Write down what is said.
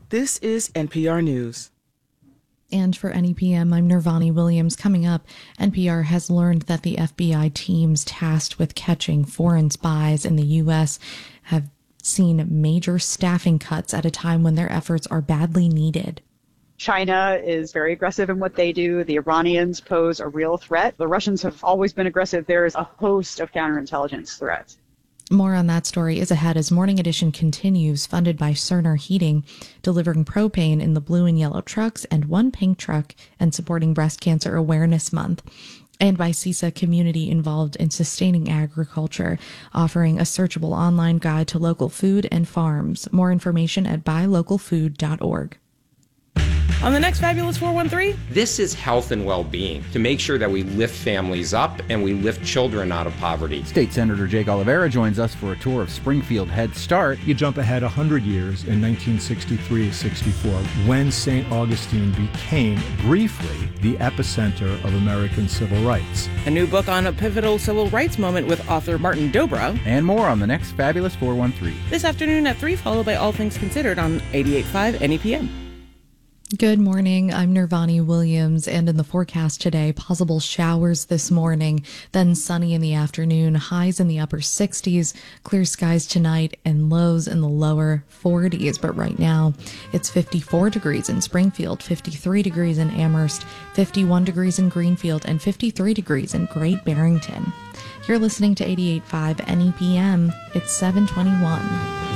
This is NPR News. And for NEPM, I'm Nirvani Williams. Coming up, NPR has learned that the FBI teams tasked with catching foreign spies in the U.S. have seen major staffing cuts at a time when their efforts are badly needed. China is very aggressive in what they do. The Iranians pose a real threat. The Russians have always been aggressive. There is a host of counterintelligence threats. More on that story is ahead as Morning Edition continues, funded by Cerner Heating, delivering propane in the blue and yellow trucks and one pink truck, and supporting Breast Cancer Awareness Month. And by CISA, community involved in sustaining agriculture, offering a searchable online guide to local food and farms. More information at buylocalfood.org. On the next Fabulous 413, this is health and well-being, to make sure that we lift families up and we lift children out of poverty. State Senator Jake Oliveira joins us for a tour of Springfield Head Start. You jump ahead 100 years in 1963-64, when St. Augustine became, briefly, the epicenter of American civil rights. A new book on a pivotal civil rights moment with author Martin Dobra. And more on the next Fabulous 413. This afternoon at 3, followed by All Things Considered on 88.5 NEPM. Good morning. I'm Nirvani Williams, and in the forecast today, possible showers this morning, then sunny in the afternoon, highs in the upper 60s, clear skies tonight, and lows in the lower 40s. But right now, it's 54 degrees in Springfield, 53 degrees in Amherst, 51 degrees in Greenfield, and 53 degrees in Great Barrington. You're listening to 88.5 NEPM. It's 7:21.